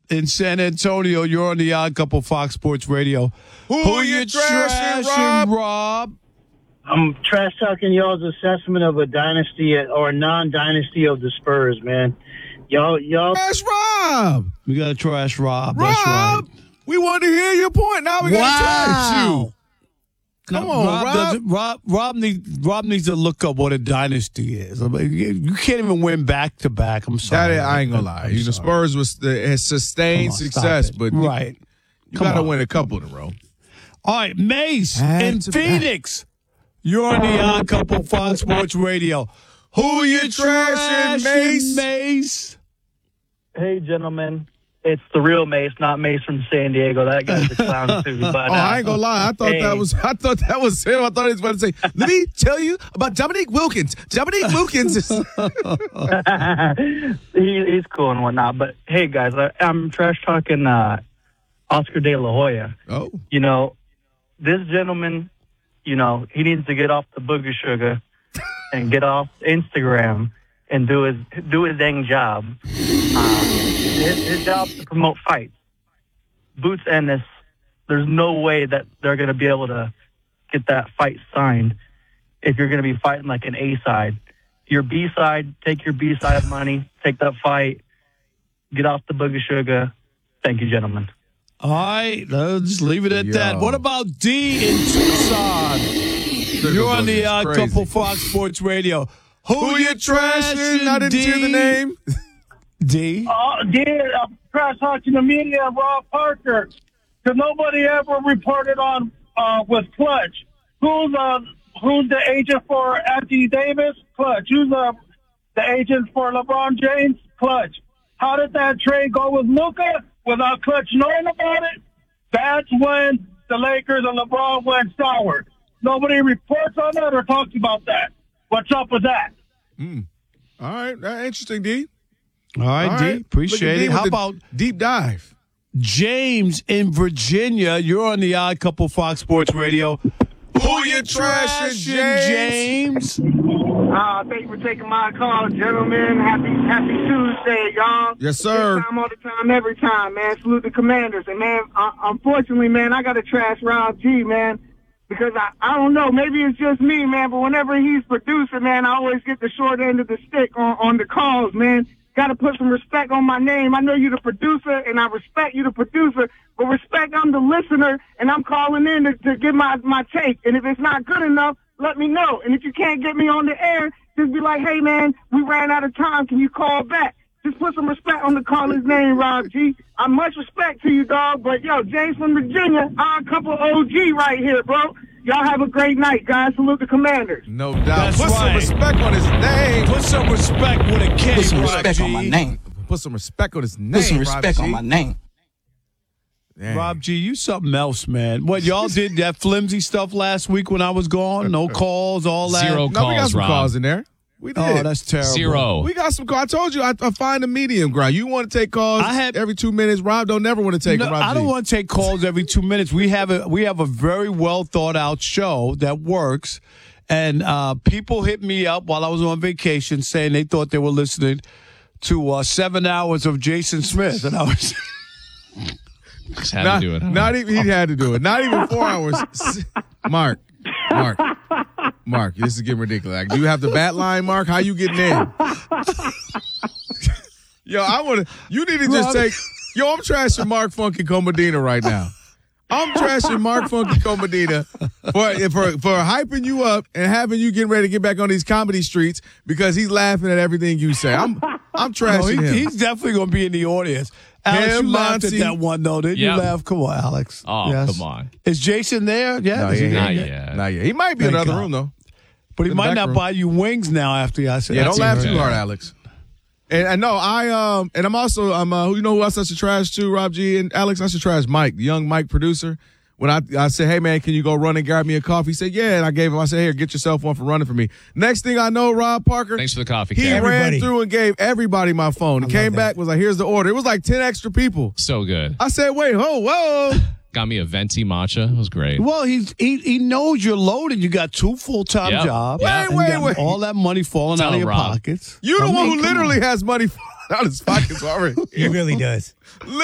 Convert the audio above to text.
in San Antonio. You're on the Odd Couple Fox Sports Radio. Who you trashing, Rob? I'm trash talking y'all's assessment of a dynasty or a non-dynasty of the Spurs, man. Y'all. Trash Rob. We got to trash Rob. Rob, That's right. we wanted to hear your point. Now we got to trash you. Come on, Rob. Rob needs to look up what a dynasty is. I mean, you can't even win back to back. I'm sorry. I ain't gonna lie. The Spurs has sustained success, but right. You got to win a couple in a row. All right, Mace in Phoenix. You're on the Odd Couple Fox Sports Radio. Who you trashing, Mace? Hey, gentlemen. It's the real Mace, not Mace from San Diego. That guy's a clown too. But, I ain't gonna lie. I thought that was him. I thought he was about to say, "Let me tell you about Dominique Wilkins." Dominique Wilkins is he's cool and whatnot. But hey, guys, I'm trash talking Oscar De La Hoya. Oh, this gentleman, he needs to get off the booger sugar and get off Instagram and do his dang job. His job is to promote fights. Boots Ennis, there's no way that they're going to be able to get that fight signed if you're going to be fighting like an A side. Your B side, take your B side money, take that fight, get off the booger sugar. Thank you, gentlemen. All right, let's just leave it at that. What about D in Tucson? You're on the Odd Couple Fox Sports Radio. Who you trashing? I didn't hear the name. D? I'm trash talking the media, Rob Parker, because nobody ever reported on with Clutch. Who's the agent for Anthony Davis? Clutch. Who's the agent for LeBron James? Clutch. How did that trade go with Luka without Clutch knowing about it? That's when the Lakers and LeBron went sour. Nobody reports on that or talks about that. What's up with that? All right, interesting, D. All right, D. Appreciate it. How about deep dive? James in Virginia. You're on the Odd Couple Fox Sports Radio. Who you trashing, James? Thank you for taking my call, gentlemen. Happy Tuesday, y'all. Yes, sir. Time, all the time, every time, man. Salute the Commanders. And, man, unfortunately, man, I got to trash Rob G, man, because I don't know. Maybe it's just me, man, but whenever he's producing, man, I always get the short end of the stick on the calls, man. Got to put some respect on my name. I know you're the producer, and I respect you, the producer, but respect I'm the listener, and I'm calling in to give my take. And if it's not good enough, let me know. And if you can't get me on the air, just be like, hey, man, we ran out of time. Can you call back? Just put some respect on the caller's name, Rob G. I much respect to you, dog, but, yo, James from Virginia, Odd Couple OG right here, bro. Y'all have a great night, guys. Salute the Commanders. No doubt. Put some respect on his name. Put some respect with a K. Put some respect on my name. Put some respect on his name. Put some respect on my name. Dang. Rob G, you something else, man. What, y'all did that flimsy stuff last week when I was gone? No calls, all that? Zero No, calls, we got some Rob. calls in there. We did. Oh, that's terrible. Zero. We got some calls. I told you I find a medium ground. You want to take calls every 2 minutes. Rob don't never want to take them. I don't want to take calls every 2 minutes. We have a very well thought out show that works, and people hit me up while I was on vacation saying they thought they were listening to 7 hours of Jason Smith, and I was. Just had to do it. Not even he had to do it. Not even 4 hours. Mark, this is getting ridiculous. Like, do you have the bat line, Mark? How you getting in? Yo, you need to just take. Yo, I'm trashing Mark Funky Comedina right now. I'm trashing Mark Funky Comedina for hyping you up and having you getting ready to get back on these comedy streets because he's laughing at everything you say. I'm trashing him. He's definitely going to be in the audience. Alex, you laughed at that one, though, didn't you laugh? Come on, Alex. Oh, yes. Come on. Is Jason there? Yeah. No, Is he Not there? yet. Not yet. He might be in another room, though. But he In the might back not room. buy you wings now after I said Yeah, that. don't laugh too right. hard, Alex. And I know and I'm also you know who else I should trash too, Rob G and Alex? I should trash Mike, the young Mike producer. When I said, hey man, can you go run and grab me a coffee? He said, yeah, and I said, here, get yourself one for running for me. Next thing I know, Rob Parker. Thanks for the coffee, He Cap. ran through and gave everybody my phone. And came back, was like, here's the order. It was like 10 extra people. So good. I said, wait, whoa. Got me a venti matcha. It was great. Well, he knows you're loaded. You got 2 full-time Yep. jobs. Wait, and you got wait. all that money falling Tell Oh, out of him, your Rob. pockets. You the one who come literally on. has money out of his pockets already. He really does.